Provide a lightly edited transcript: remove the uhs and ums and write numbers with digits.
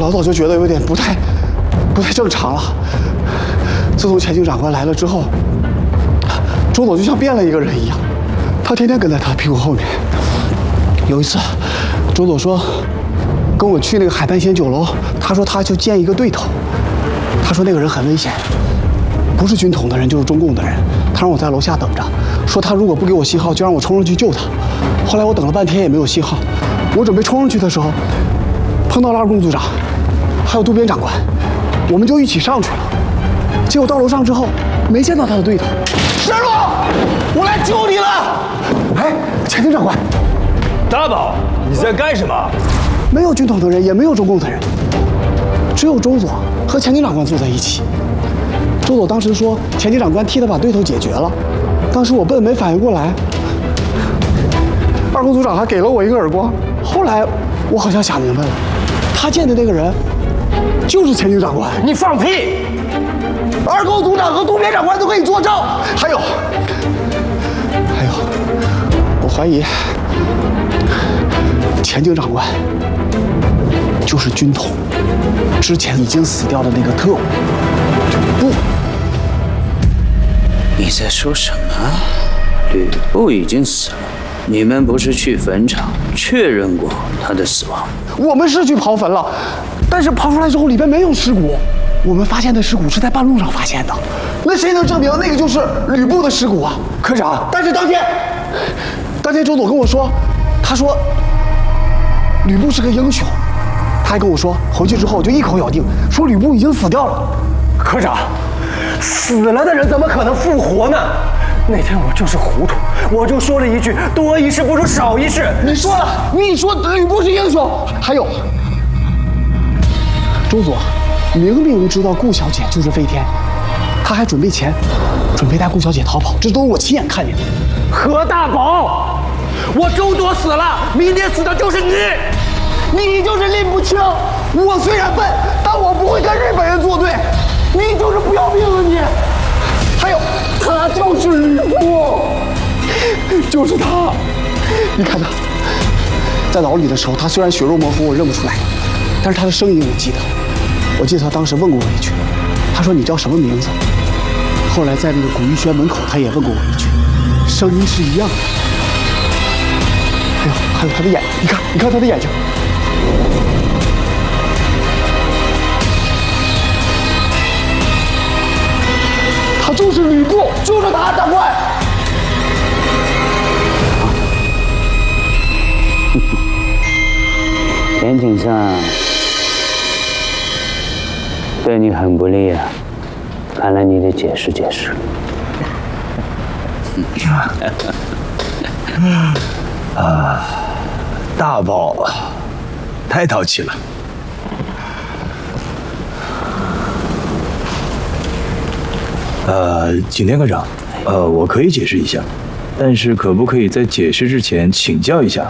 老早就觉得有点不太正常了。自从前警长官来了之后，周总就像变了一个人一样，他天天跟在他屁股后面。有一次，周总说跟我去那个海半仙酒楼，他说他就见一个对头，他说那个人很危险，不是军统的人就是中共的人，他让我在楼下等着，说他如果不给我信号，就让我冲上去救他。后来我等了半天也没有信号，我准备冲上去的时候，碰到了2公组长，还有渡边长官，我们就一起上去了。结果到楼上之后，没见到他的对头。石路，我来救你了！哎，前警长官， 大宝，你在干什么？ 没有军统的人，也没有中共的人，只有周佐和前警长官坐在一起。周佐当时说，前警长官替他把对头解决了。当时我笨，没反应过来。2公组长还给了我一个耳光。后来我好像想明白了，他见的那个人就是前警长官。 你放屁 ！2公组长和渡边长官都可以作证。还有，我怀疑前警长官就是军统之前已经死掉的那个特务。不， 你在说什么？吕布已经死了，你们不是去坟场确认过他的死亡？ 我们是去刨坟了，但是刨出来之后里边没有尸骨。我们发现的尸骨是在半路上发现的，那谁能证明那个就是吕布的尸骨啊？科长，但是当天周总跟我说，他说吕布是个英雄，他还跟我说回去之后就一口咬定说吕布已经死掉了。 科长，死了的人怎么可能复活呢？那天我就是糊涂，我就说了一句多一事不如少一事。 你说了，你说吕布是英雄，还有周佐明明知道顾小姐就是飞天，他还准备钱，准备带顾小姐逃跑，这都是我亲眼看见的。 何大宝，我周佐死了，明天死的就是你， 你就是拎不清。我虽然笨，但我不会跟日本人作对。你就是不要命啊你！还有，他就是吕布，就是他。你看他，在牢里的时候，他虽然血肉模糊，我认不出来，但是他的声音我记得。我记得他当时问过我一句，他说你叫什么名字？后来在那个古玉轩门口，他也问过我一句，声音是一样的。还有他的眼，你看他的眼睛。他就是吕布，就是他，长官。 田井上对你很不利啊，看来你得解释解释。 大宝太淘气了。景天科长，我可以解释一下，但是可不可以在解释之前请教一下？